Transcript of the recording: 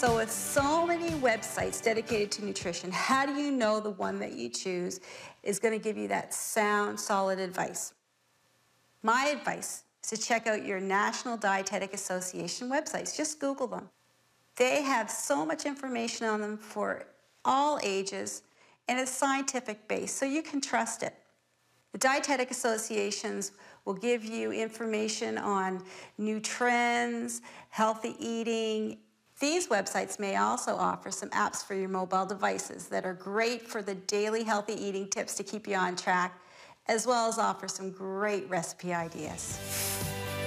So with so many websites dedicated to nutrition, how do you know the one that you choose is going to give you that sound, solid advice? My advice is to check out your National Dietetic Association websites. Just Google them. They have so much information on them for all ages, and it's scientific based, so you can trust it. The dietetic associations will give you information on new trends, healthy eating. These websites may also offer some apps for your mobile devices that are great for the daily healthy eating tips to keep you on track, as well as offer some great recipe ideas.